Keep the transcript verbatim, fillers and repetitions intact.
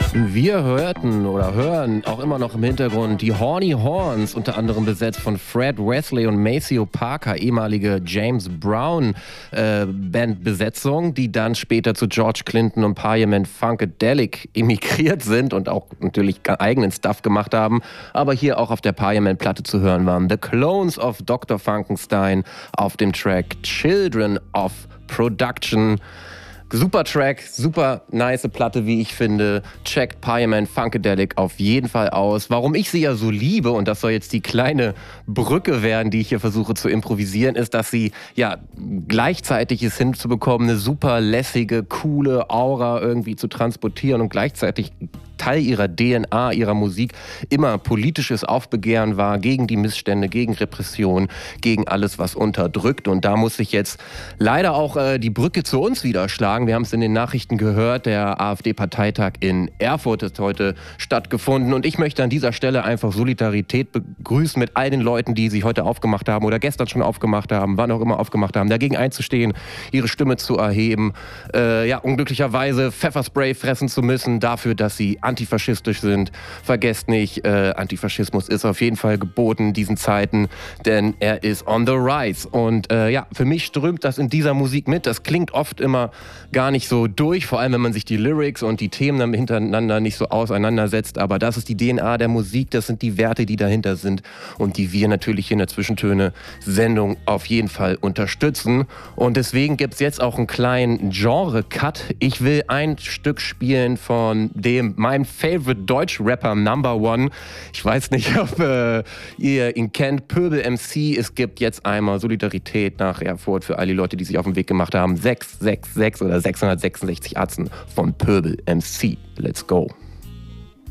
Wir hörten oder hören auch immer noch im Hintergrund die Horny Horns, unter anderem besetzt von Fred Wesley und Maceo Parker, ehemalige James Brown äh, Bandbesetzung, die dann später zu George Clinton und Parliament Funkadelic emigriert sind und auch natürlich eigenen Stuff gemacht haben, aber hier auch auf der Parliament-Platte zu hören waren. The Clones of Doktor Funkenstein auf dem Track Children of Production. Super Track, super nice Platte, wie ich finde. Checkt Parliament Funkadelic auf jeden Fall aus. Warum ich sie ja so liebe, und das soll jetzt die kleine Brücke werden, die ich hier versuche zu improvisieren, ist, dass sie ja gleichzeitig es hinzubekommen, eine super lässige, coole Aura irgendwie zu transportieren und gleichzeitig Teil ihrer D N A, ihrer Musik immer politisches Aufbegehren war gegen die Missstände, gegen Repression, gegen alles, was unterdrückt. Und da muss ich jetzt leider auch äh, die Brücke zu uns wieder schlagen. Wir haben es in den Nachrichten gehört, der AfD-Parteitag in Erfurt ist heute stattgefunden. Und ich möchte an dieser Stelle einfach Solidarität begrüßen mit all den Leuten, die sich heute aufgemacht haben oder gestern schon aufgemacht haben, wann auch immer aufgemacht haben, dagegen einzustehen, ihre Stimme zu erheben, äh, ja, unglücklicherweise Pfefferspray fressen zu müssen dafür, dass sie antifaschistisch sind. Vergesst nicht, äh, Antifaschismus ist auf jeden Fall geboten in diesen Zeiten, denn er ist on the rise. Und äh, ja, für mich strömt das in dieser Musik mit. Das klingt oft immer gar nicht so durch, vor allem wenn man sich die Lyrics und die Themen dann hintereinander nicht so auseinandersetzt. Aber das ist die D N A der Musik, das sind die Werte, die dahinter sind und die wir natürlich hier in der Zwischentöne-Sendung auf jeden Fall unterstützen. Und deswegen gibt es jetzt auch einen kleinen Genre-Cut. Ich will ein Stück spielen von dem mein Favorite Deutsch-Rapper Number One. Ich weiß nicht, ob äh, ihr ihn kennt. Pöbel M C. Es gibt jetzt einmal Solidarität nach Erfurt für all die Leute, die sich auf den Weg gemacht haben. sechs sechs sechs oder sechshundertsechsundsechzig Atzen von Pöbel M C. Let's go.